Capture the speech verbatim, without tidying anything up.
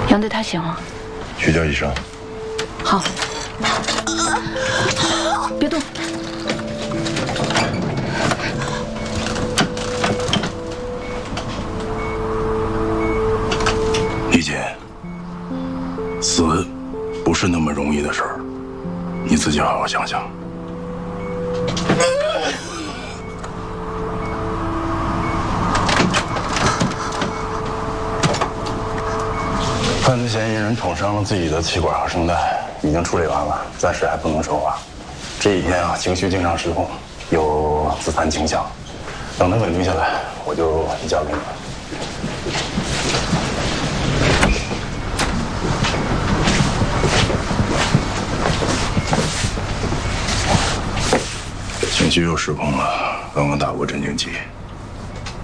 杨队他醒了， 去叫医生。 好，别动。 丽姐，死不是那么容易的事儿，你自己好好想想。 犯罪嫌疑人捅伤了自己的气管和声带，已经处理完了，暂时还不能说话。这几天啊，情绪经常失控，有自残倾向。等他稳定下来，我就移交给你了。情绪又失控了，刚刚打过镇静剂。